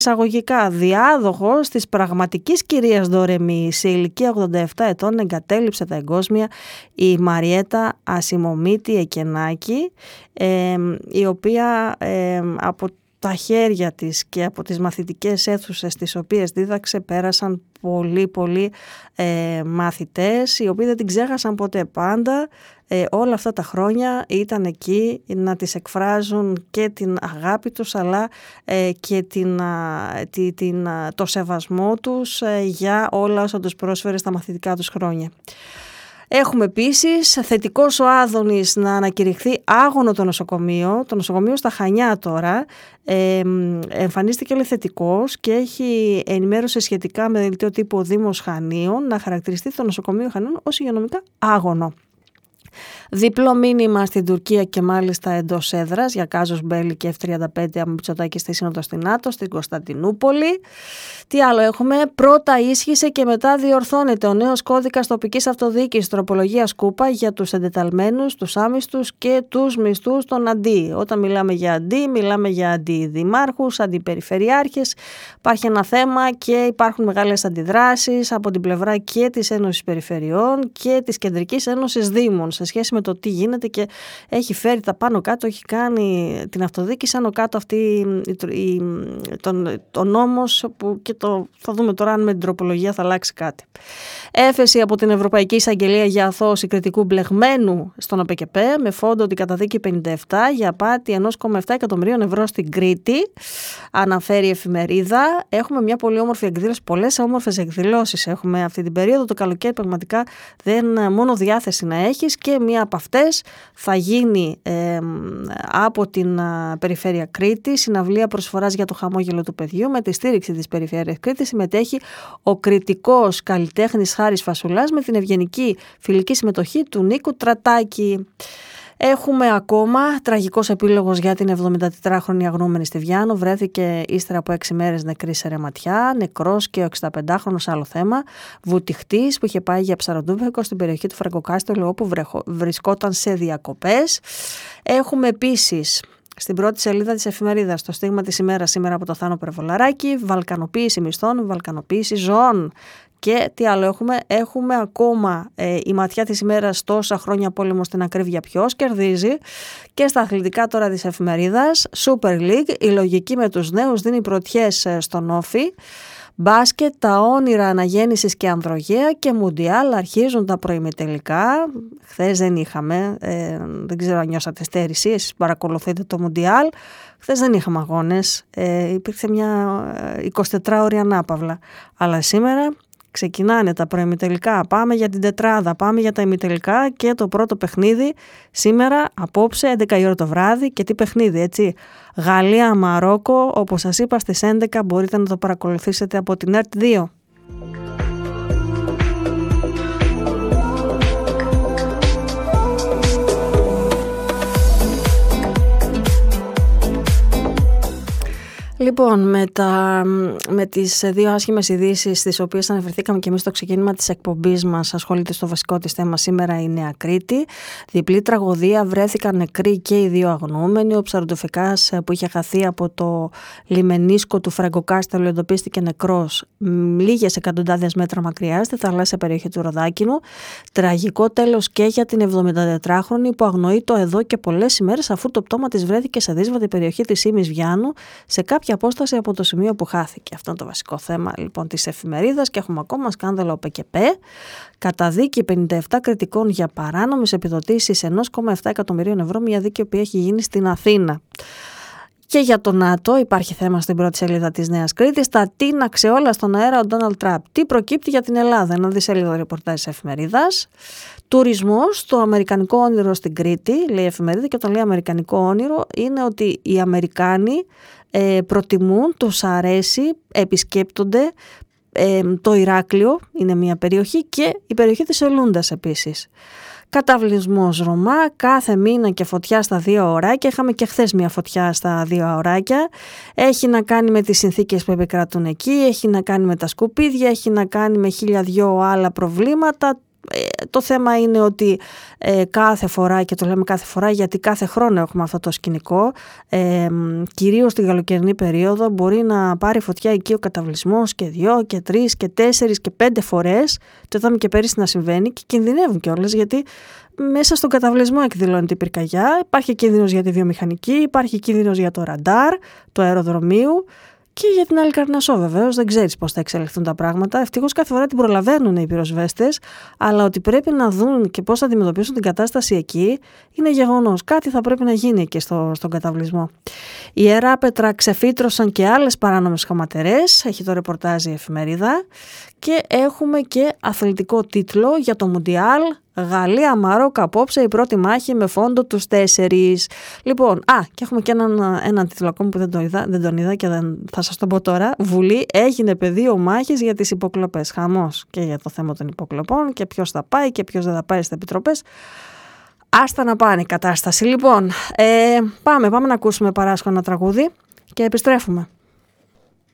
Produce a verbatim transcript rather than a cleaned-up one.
εισαγωγικά διάδοχος της πραγματικής κυρίας Ντορεμί, σε ηλικία ογδόντα επτά ετών εγκατέλειψε τα εγκόσμια η Μαριέτα Ασημομήτη Εκενάκη, ε, η οποία ε, από τα χέρια της και από τις μαθητικές αίθουσες τις οποίες δίδαξε πέρασαν πολλοί πολλοί ε, μαθητές, οι οποίοι δεν την ξέχασαν ποτέ. Πάντα ε, όλα αυτά τα χρόνια ήταν εκεί να τις εκφράζουν και την αγάπη τους, αλλά ε, και την, α, τη, την, α, το σεβασμό τους ε, για όλα όσα τους πρόσφερε στα μαθητικά τους χρόνια. Έχουμε επίσης θετικός ο Άδωνης να ανακηρυχθεί άγωνο το νοσοκομείο. Το νοσοκομείο στα Χανιά τώρα ε, εμφανίστηκε λέει θετικός και έχει ενημέρωση σχετικά με δελτίο τύπου ο Δήμος Χανίων να χαρακτηριστεί το νοσοκομείο Χανίων ως υγειονομικά άγωνο. Διπλό μήνυμα στην Τουρκία και μάλιστα εντός έδρας για κάζος Μπέλη και εφ τριάντα πέντε από Μητσοτάκη στη Σύνοδο στην ΝΑΤΟ, στην Κωνσταντινούπολη. Τι άλλο έχουμε? Πρώτα ίσχυσε και μετά διορθώνεται ο νέος κώδικας τοπικής αυτοδιοίκησης τροπολογίας Κούπα για τους εντεταλμένους, τους άμυστους και τους μισθούς των αντί. Όταν μιλάμε για αντί, μιλάμε για αντιδημάρχους, αντιπεριφερειάρχες. Υπάρχει ένα θέμα και υπάρχουν μεγάλες αντιδράσεις από την πλευρά και της Ένωσης Περιφερειών και της Κεντρικής Ένωσης Δήμων σε σχέση με το τι γίνεται και έχει φέρει τα πάνω κάτω, έχει κάνει την αυτοδιοίκηση άνω κάτω αυτή η, τον, τον νόμος που και το, θα δούμε τώρα αν με την τροπολογία θα αλλάξει κάτι. Έφεση από την Ευρωπαϊκή Εισαγγελία για αθώωση κριτικού μπλεγμένου στον ΟΠΕΚΕΠ με φόντο την καταδίκη πενήντα επτά για απάτη ενός κόμμα επτά εκατομμυρίων ευρώ στην Κρήτη, αναφέρει η εφημερίδα. Έχουμε μια πολύ όμορφη εκδήλωση, πολλές όμορφες εκδηλώσεις έχουμε αυτή την περίοδο. Το καλοκαίρι πραγματικά δεν μόνο διάθεση να έχεις, και μία από αυτές θα γίνει ε, από την α, Περιφέρεια Κρήτη, συναυλία προσφοράς για το χαμόγελο του παιδιού. Με τη στήριξη της Περιφέρειας Κρήτης συμμετέχει ο κριτικός καλλιτέχνης Χάρης Φασουλάς με την ευγενική φιλική συμμετοχή του Νίκου Τρατάκη. Έχουμε ακόμα τραγικός επίλογος για την εβδομηντατετράχρονη αγνοούμενη στη Βιάνο. Βρέθηκε ύστερα από έξι μέρες νεκρή σε ρεματιά. Νεκρός και ο εξηνταπεντάχρονος, άλλο θέμα, βουτυχτής που είχε πάει για ψαροντούβεκο στην περιοχή του Φραγκοκάστελου, όπου βρισκόταν σε διακοπές. Έχουμε επίσης στην πρώτη σελίδα της εφημερίδας το στίγμα της ημέρας σήμερα από το Θάνο Περβολαράκη: βαλκανοποίηση μισθών, βαλκανοποίηση ζώων. Και τι άλλο έχουμε? Έχουμε ακόμα ε, η ματιά της ημέρας, τόσα χρόνια πόλεμο στην ακρίβεια, ποιος κερδίζει. Και στα αθλητικά τώρα της εφημερίδας, Super League, η λογική με τους νέους δίνει πρωτιές στον Όφη. Μπάσκετ, τα όνειρα αναγέννησης και ανδρογέα και Μουντιάλ αρχίζουν τα προημιτελικά. Χθες δεν είχαμε, ε, δεν ξέρω αν νιώσατε στέρηση, εσείς παρακολουθείτε το Μουντιάλ. Χθες δεν είχαμε αγώνες, ε, υπήρξε μια εικοσιτετράωρη ανάπαυλα. Αλλά σήμερα ξεκινάνε τα προημιτελικά, πάμε για την τετράδα, πάμε για τα ημιτελικά και το πρώτο παιχνίδι σήμερα, απόψε, έντεκα η ώρα το βράδυ. Και τι παιχνίδι, έτσι? Γαλλία-Μαρόκο, όπως σας είπα, στις έντεκα μπορείτε να το παρακολουθήσετε από την ΕΡΤ δύο. Λοιπόν, με, τα, με τις δύο άσχημες ειδήσεις στις οποίες αναφερθήκαμε και εμείς στο ξεκίνημα της εκπομπής μας, ασχολείται στο βασικό της θέμα σήμερα η Νέα Κρήτη. Διπλή τραγωδία, βρέθηκαν νεκροί και οι δύο αγνοούμενοι. Ο ψαροντοφεκάς που είχε χαθεί από το λιμενίσκο του Φραγκοκάστελου εντοπίστηκε νεκρός λίγες εκατοντάδες μέτρα μακριά στη θαλάσσια περιοχή του Ροδάκινου. Τραγικό τέλος και για την εβδομηντατετράχρονη που αγνοείται εδώ και πολλές ημέρες, αφού το πτώμα της βρέθηκε σε δύσβατη περιοχή της Ήμης Βιάνου, σε κάποια απόσταση από το σημείο που χάθηκε. Αυτό είναι το βασικό θέμα λοιπόν της εφημερίδας. Και έχουμε ακόμα σκάνδαλο ΟΠΕΚΕΠ. Καταδίκη πενήντα επτά κριτικών για παράνομες επιδοτήσεις ενός κόμμα επτά εκατομμυρίων ευρώ, μια δίκη που έχει γίνει στην Αθήνα. Και για το ΝΑΤΟ υπάρχει θέμα στην πρώτη σελίδα της Νέας Κρήτης. Τα τίναξε όλα στον αέρα ο Ντόναλντ Τραμπ. Τι προκύπτει για την Ελλάδα? Ένα δισέλιδο ρεπορτάζ της εφημερίδας. Τουρισμός, το αμερικανικό όνειρο στην Κρήτη, λέει η εφημερίδα. Και όταν λέει αμερικανικό όνειρο, είναι ότι οι Αμερικάνοι ε, προτιμούν, τους αρέσει, επισκέπτονται ε, το Ηράκλειο, είναι μια περιοχή, και η περιοχή της Ελούντας επίσης. Καταβλισμός Ρωμά, κάθε μήνα και φωτιά στα δύο ωράκια. Είχαμε και χθες μια φωτιά στα δύο ωράκια. Έχει να κάνει με τις συνθήκες που επικρατούν εκεί, έχει να κάνει με τα σκουπίδια, έχει να κάνει με χίλια δυο άλλα προβλήματα. Το θέμα είναι ότι ε, κάθε φορά, και το λέμε κάθε φορά γιατί κάθε χρόνο έχουμε αυτό το σκηνικό, ε, κυρίως την καλοκαιρινή περίοδο μπορεί να πάρει φωτιά εκεί ο καταβλισμός και δύο και τρεις και τέσσερις και πέντε φορές. Το είδαμε και πέρυσι να συμβαίνει και κινδυνεύουν κιόλας, γιατί μέσα στον καταβλισμό εκδηλώνεται η πυρκαγιά. Υπάρχει κίνδυνος για τη βιομηχανική, υπάρχει κίνδυνος για το ραντάρ του αεροδρομίου. Και για την άλλη Καρνασσό, βεβαίως, δεν ξέρεις πώς θα εξελιχθούν τα πράγματα. Ευτυχώς κάθε φορά την προλαβαίνουν οι πυροσβέστες, αλλά ότι πρέπει να δουν και πώς θα αντιμετωπίσουν την κατάσταση εκεί είναι γεγονός. Κάτι θα πρέπει να γίνει εκεί στο, στον καταβλισμό. Η Ιεράπετρα ξεφύτρωσαν και άλλες παράνομες χωματερές, έχει το ρεπορτάζ η εφημερίδα. Και έχουμε και αθλητικό τίτλο για το Μουντιάλ. Γαλλία-Μαρόκο απόψε, η πρώτη μάχη με φόντο τους τέσσερις. Λοιπόν, α, και έχουμε και έναν, έναν τίτλο ακόμα που δεν τον είδα, δεν τον είδα και δεν, θα σας τον πω τώρα. Βουλή, έγινε πεδίο μάχης για τις υποκλοπές. Χαμός και για το θέμα των υποκλοπών και ποιος θα πάει και ποιος δεν θα πάει στις επιτροπές. Άστα να πάνε η κατάσταση. Λοιπόν, ε, πάμε, πάμε να ακούσουμε Παράσχο ένα τραγούδι και επιστρέφουμε.